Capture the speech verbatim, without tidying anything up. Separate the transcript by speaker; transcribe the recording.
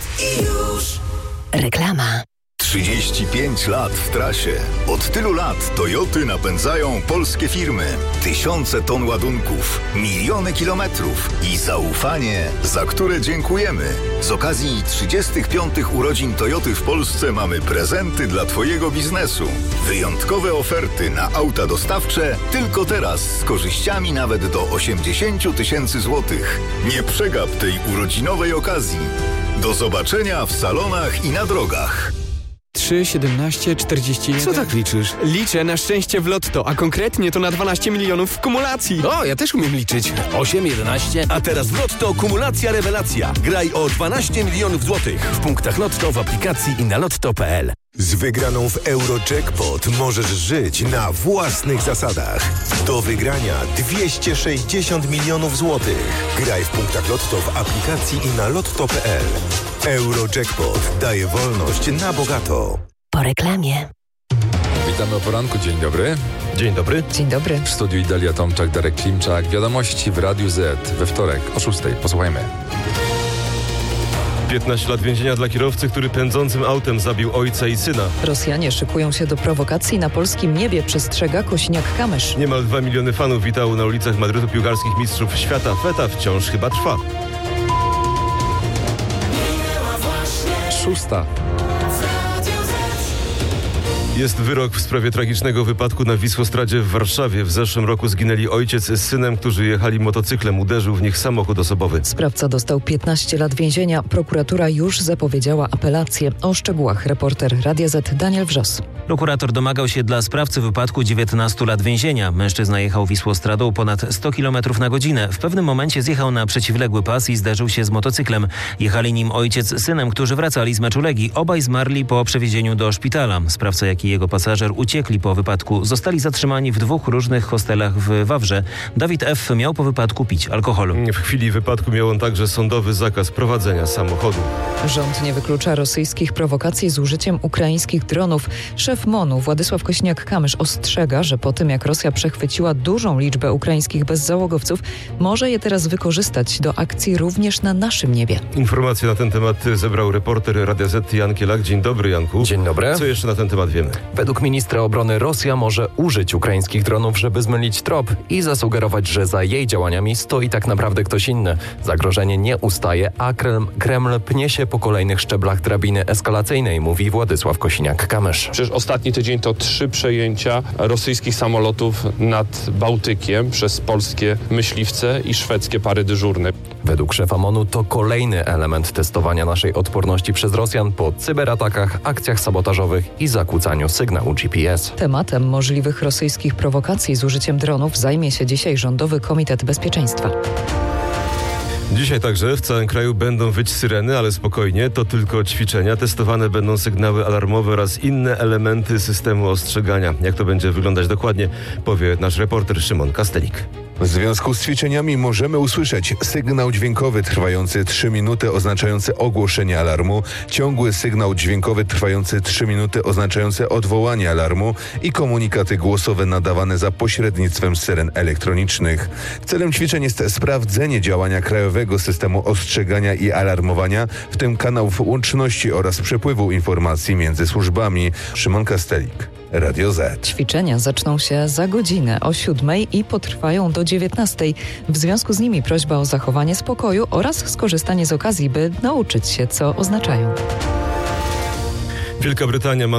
Speaker 1: i już.
Speaker 2: Reklama.
Speaker 3: trzydzieści pięć lat w trasie. Od tylu lat Toyoty napędzają polskie firmy. Tysiące ton ładunków, miliony kilometrów i zaufanie, za które dziękujemy. Z okazji trzydziestych piątych urodzin Toyoty w Polsce mamy prezenty dla Twojego biznesu. Wyjątkowe oferty na auta dostawcze tylko teraz z korzyściami nawet do osiemdziesiąt tysięcy złotych. Nie przegap tej urodzinowej okazji. Do zobaczenia w salonach i na drogach.
Speaker 4: trzy, siedemnaście, czterdzieści jeden.
Speaker 5: Co tak liczysz?
Speaker 4: Liczę na szczęście w lotto, a konkretnie to na dwanaście milionów w kumulacji.
Speaker 5: O, ja też umiem liczyć. osiem, jedenaście.
Speaker 6: A teraz w Lotto kumulacja rewelacja. Graj o dwanaście milionów złotych w punktach Lotto, w aplikacji i na lotto kropka p l.
Speaker 7: Z wygraną w Eurojackpot możesz żyć na własnych zasadach. Do wygrania dwieście sześćdziesiąt milionów złotych. Graj w punktach Lotto w aplikacji i na lotto kropka p l. Eurojackpot daje wolność na bogato.
Speaker 2: Po reklamie.
Speaker 8: Witamy o poranku, dzień dobry.
Speaker 9: Dzień dobry.
Speaker 2: Dzień dobry.
Speaker 8: W studiu Idalia Tomczak, Darek Klimczak. Wiadomości w Radiu Z we wtorek o szóstej. Posłuchajmy.
Speaker 9: piętnaście lat więzienia dla kierowcy, który pędzącym autem zabił ojca i syna.
Speaker 10: Rosjanie szykują się do prowokacji na polskim niebie, przestrzega Kosiniak-Kamysz.
Speaker 9: Niemal dwa miliony fanów witało na ulicach Madrytu piłkarskich mistrzów świata. Feta wciąż chyba trwa.
Speaker 8: Szósta.
Speaker 9: Jest wyrok w sprawie tragicznego wypadku na Wisłostradzie w Warszawie. W zeszłym roku zginęli ojciec z synem, którzy jechali motocyklem. Uderzył w nich samochód osobowy.
Speaker 10: Sprawca dostał piętnaście lat więzienia. Prokuratura już zapowiedziała apelację. O szczegółach reporter Radia Z Daniel Wrzos.
Speaker 11: Prokurator domagał się dla sprawcy wypadku dziewiętnastu lat więzienia. Mężczyzna jechał Wisłostradą ponad sto kilometrów na godzinę. W pewnym momencie zjechał na przeciwległy pas i zderzył się z motocyklem. Jechali nim ojciec z synem, którzy wracali z meczu Legii. Obaj zmarli po przewiezieniu do szpitala. Sprawca, jak i jego pasażer uciekli po wypadku. Zostali zatrzymani w dwóch różnych hostelach w Wawrze. Dawid F. miał po wypadku pić alkohol.
Speaker 9: W chwili wypadku miał on także sądowy zakaz prowadzenia samochodu.
Speaker 10: Rząd nie wyklucza rosyjskich prowokacji z użyciem ukraińskich dronów. Szef MON-u Władysław Kosiniak-Kamysz ostrzega, że po tym jak Rosja przechwyciła dużą liczbę ukraińskich bezzałogowców, może je teraz wykorzystać do akcji również na naszym niebie.
Speaker 9: Informacje na ten temat zebrał reporter Radia Z Jan Kielak. Dzień dobry, Janku.
Speaker 12: Dzień dobry.
Speaker 9: Co jeszcze na ten temat wiemy?
Speaker 12: Według ministra obrony Rosja może użyć ukraińskich dronów, żeby zmylić trop i zasugerować, że za jej działaniami stoi tak naprawdę ktoś inny. Zagrożenie nie ustaje, a Kreml, Kreml pnie się po kolejnych szczeblach drabiny eskalacyjnej, mówi Władysław Kosiniak-Kamysz.
Speaker 13: Przecież ostatni tydzień to trzy przejęcia rosyjskich samolotów nad Bałtykiem przez polskie myśliwce i szwedzkie pary dyżurne.
Speaker 12: Według szefa MON-u to kolejny element testowania naszej odporności przez Rosjan po cyberatakach, akcjach sabotażowych i zakłócaniu sygnału G P S.
Speaker 10: Tematem możliwych rosyjskich prowokacji z użyciem dronów zajmie się dzisiaj Rządowy Komitet Bezpieczeństwa.
Speaker 9: Dzisiaj także w całym kraju będą wyć syreny, ale spokojnie, to tylko ćwiczenia. Testowane będą sygnały alarmowe oraz inne elementy systemu ostrzegania. Jak to będzie wyglądać dokładnie, powie nasz reporter Szymon Kastelik.
Speaker 14: W związku z ćwiczeniami możemy usłyszeć sygnał dźwiękowy trwający trzy minuty oznaczający ogłoszenie alarmu, ciągły sygnał dźwiękowy trwający trzy minuty oznaczający odwołanie alarmu i komunikaty głosowe nadawane za pośrednictwem syren elektronicznych. Celem ćwiczeń jest sprawdzenie działania krajowego systemu ostrzegania i alarmowania, w tym kanałów łączności oraz przepływu informacji między służbami. Szymon Kastelik, Radio Z.
Speaker 10: Ćwiczenia zaczną się za godzinę o siódmej i potrwają do dziewiętnastej. W związku z nimi prośba o zachowanie spokoju oraz skorzystanie z okazji, by nauczyć się, co oznaczają.
Speaker 9: Wielka Brytania ma